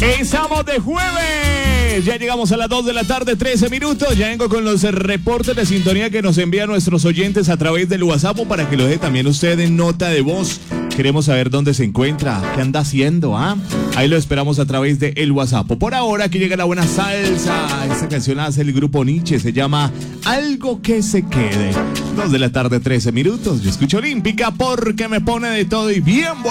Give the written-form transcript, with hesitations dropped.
Estamos de jueves. Ya llegamos a las 2 de la tarde, 13 minutos. Ya vengo con los reportes de sintonía que nos envían nuestros oyentes a través del WhatsApp para que lo deje también usted en nota de voz. Queremos saber dónde se encuentra, qué anda haciendo, ¿ah? Ahí lo esperamos a través de el WhatsApp. Por ahora, aquí llega la buena salsa. Esta canción la hace el grupo Nietzsche, se llama Algo que se quede. 2 de la tarde, 13 minutos. Yo escucho Olímpica porque me pone de todo y bien bueno.